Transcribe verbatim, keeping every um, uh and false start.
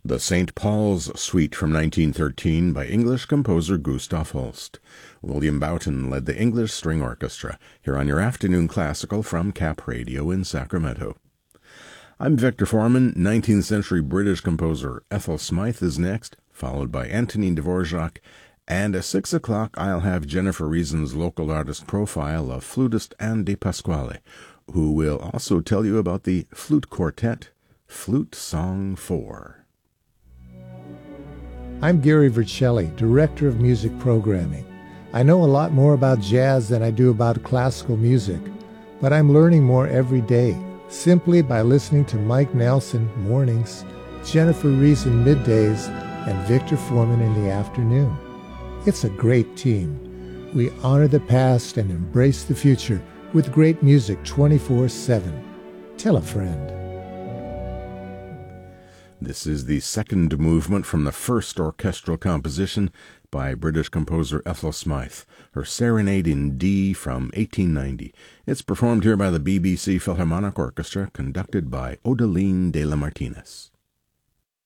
The Saint Paul's Suite from nineteen thirteen by English composer Gustav Holst. William Boughton led the English String Orchestra, here on your afternoon classical from Cap Radio in Sacramento. I'm Victor Foreman. nineteenth century British composer Ethel Smythe is next, followed by Antonin Dvorak, and at six o'clock I'll have Jennifer Reason's local artist profile of flutist Anne De Pasquale, who will also tell you about the flute quartet, Flute Song four. I'm Gary Vercelli, Director of Music Programming. I know a lot more about jazz than I do about classical music, but I'm learning more every day, simply by listening to Mike Nelson mornings, Jennifer Reason middays, and Victor Foreman in the afternoon. It's a great team. We honor the past and embrace the future with great music twenty-four seven. Tell a friend. This is the second movement from the first orchestral composition by British composer Ethel Smythe, her Serenade in D from eighteen ninety. It's performed here by the B B C Philharmonic Orchestra, conducted by Odeline de la Martinez.